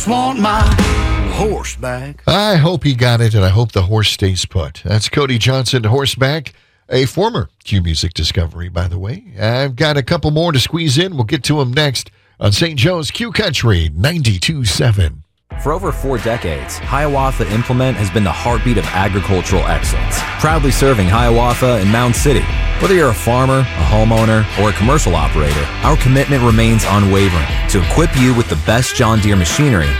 Want my horse back. I hope he got it, and I hope the horse stays put. That's Cody Johnson, horseback, a former Q Music discovery, by the way. I've got a couple more to squeeze in. We'll get to them next on St. Joe's Q Country 92.7. For over 4 decades, Hiawatha Implement has been the heartbeat of agricultural excellence, proudly serving Hiawatha and Mound City. Whether you're a farmer, a homeowner, or a commercial operator, our commitment remains unwavering to equip you with the best John Deere machinery